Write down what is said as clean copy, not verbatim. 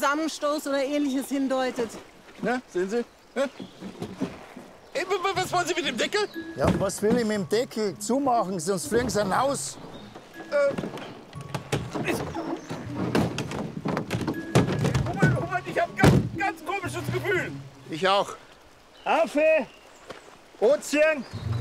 Zusammenstoß oder Ähnliches hindeutet. Na, sehen Sie? Ja? Was wollen Sie mit dem Deckel? Ja, was will ich mit dem Deckel? Zumachen, sonst fliegen sie raus. Moment, ich habe ganz komisches Gefühl. Ich auch. Auf! Ozean!